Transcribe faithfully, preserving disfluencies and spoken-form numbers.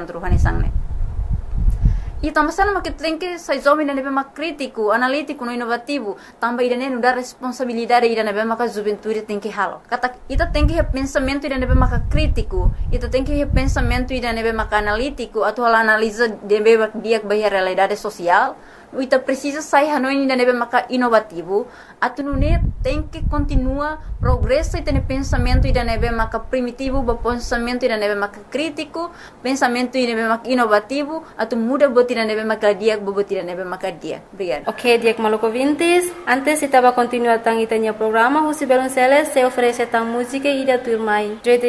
Ruhani sangne. E também sama que tem que sai jovem nebe mak crítico, analítico, no inovativo, também ida nebe dar responsabilidade ida nebe mak juventude tem que halo. Kata ita tem que pensamento ida nebe mak crítico, ita tem que pensamento ida nebe mak analítico, atau hal analisa nebe mak dia bahia realidade social. Ita precisa sair hanoi ida nebe mak inovativo, atu nune tem que continua progresso ita ne pensamento ida nebe mak primitivo, ba pensamento ida nebe mak crítico, pensamento ida nebe mak inovativo, atu muda bot ida nebe mak dia, bot ida nebe mak dia. Obrigada. Ok, Diak Maluco Vintes. Antes estava continuando itanya programa, José Belonceles se oferece tan música e da turma.